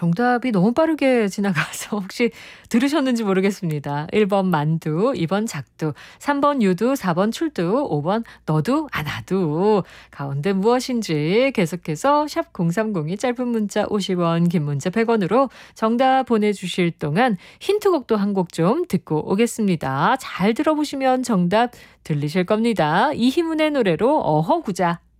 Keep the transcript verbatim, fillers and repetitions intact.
정답이 너무 빠르게 지나가서 혹시 들으셨는지 모르겠습니다. 일 번 만두, 이 번 작두, 삼 번 유두, 사 번 출두, 오 번 너도 안 와도. 가운데 무엇인지 계속해서 샵 공삼공이 짧은 문자 오십 원, 긴 문자 백 원으로 정답 보내주실 동안 힌트곡도 한 곡 좀 듣고 오겠습니다. 잘 들어보시면 정답 들리실 겁니다. 이희문의 노래로 어허구자.